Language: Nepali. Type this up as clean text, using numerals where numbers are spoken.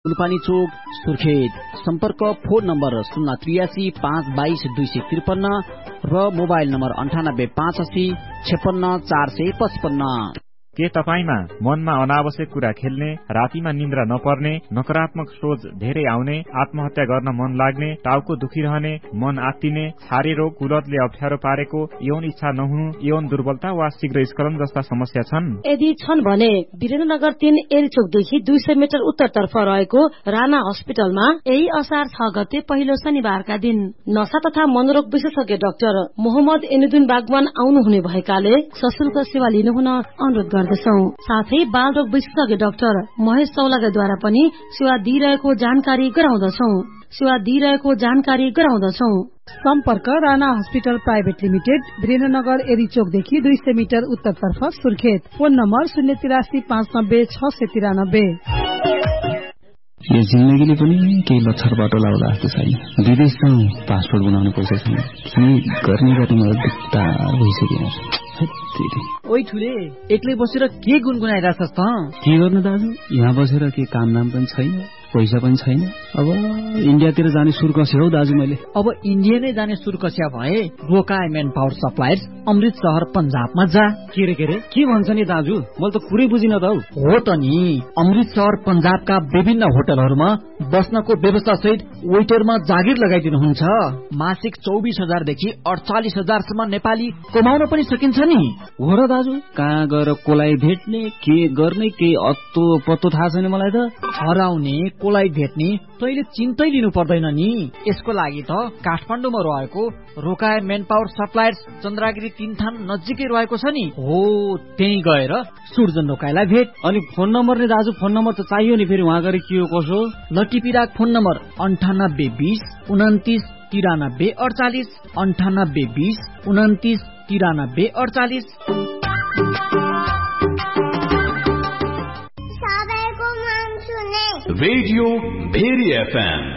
उल्पानी चोक सुर्खेत। सम्पर्क फोन नम्बर 083 522 253 र मोबाइल नम्बर 98 85 56 455। के तपाईमा मनमा अनावश्यक कुरा खेल्ने, रातिमा निन्द्रा नपर्ने, नकारात्मक सोच धेरै आउने, आत्महत्या गर्न मन लाग्ने, टाउको दुखिरहने, मन आत्तिने, छारे रोग, कुलतले अप्ठ्यारो पारेको, यौन इच्छा नहुनु, यौन दुर्बलता वा शीघ्र स्खलन जस्ता समस्या छन्? यदि छन् भने वीरेन्द्रनगर 3 एरिचोकदेखि 200 मिटर उत्तरतर्फ रहेको राणा हस्पिटलमा यही असार 6 गते पहिलो शनिबारका दिन नशा तथा मनोरोग विशेषज्ञ डाक्टर मोहम्मद एनुद्दिन बागवान आउनुहुने भएकाले सशुल्क सेवा लिनुहुन अनुरोध गर्दछौं। साथै बाल रोग विशेषज्ञ डाक्टर महेश चौलागाद्वारा पनि सेवा दिइरहेको जानकारी गराउँदछौं। सम्पर्क Rana hospital private limited, Birendranagar एरिचोकदेखि 200 metre उत्तरतर्फ सुर्खेत। Phone number 083 590 693। यो जिन्दगीले पनि केही लक्षण बाटो लाउला जस्तो छैन। विदेशमा पासपोर्ट बनाउने पैसा छैन। गर्ने मलाई दिक्कत भइसक्यो। ओइ ठुले, एक्लै बसेर के गुनगुनाइरहेछस् त? के गर्नु दाजु, यहाँ बसेर के काम नाम पनि छैन, पैसा पनि छैन। अब इन्डियातिर जाने सुर कस्यो हौ दाजु मैले। अब इन्डिया नै जाने सुर कस्या भए रोकाय मेन पावर सप्लायर्स अमृत शहर पंजाबमा जा। के भन्छ नि दाजु, मैले त पुरै बुझिन त हौ। हो त नि, अमृत शहर पंजाबका विभिन्न होटलहरूमा बस्नको व्यवस्था सहित वेटरमा जागिर लगाइदिनुहुन्छ। मासिक 24,000 देखि 48,000 सम्म नेपाली कमाउन पनि सकिन्छ नि। हो र दाजु, कहाँ गएर कोलाई भेट्ने, के गर्ने, के अत्तो पत्तो थाहा छैन मलाई त। हराउने, कोलाई भेट्ने तैले चिन्तै लिनु पर्दैन नि। यसको लागि त काठमाडौँमा रहेको रोकाय मेन पावर सप्लायर्स चन्द्रगिरी 3 थान नजिकै रहेको छ नि। हो, त्यही गएर सुर्जन रोकायलाई भेट। अनि फोन नम्बर नि दाजु, फोन नम्बर त चाहियो नि, फेरि वहाँ गएर के हो कसो। लटिपिराक phone number 98 20 29 93 48 98 20 29 93 48। Radio very FM